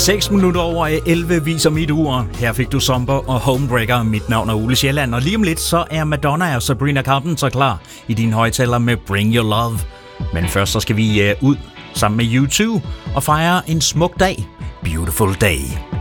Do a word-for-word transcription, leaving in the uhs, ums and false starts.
seks minutter over elleve viser mit ur. Her fik du Zomber og Homebreaker. Mit navn er Ole Sjælland, og lige om lidt så er Madonna og Sabrina Carpenter klar i din højtaler med Bring Your Love. Men først så skal vi uh, ud sammen med U to og fejre en smuk dag. Beautiful Day.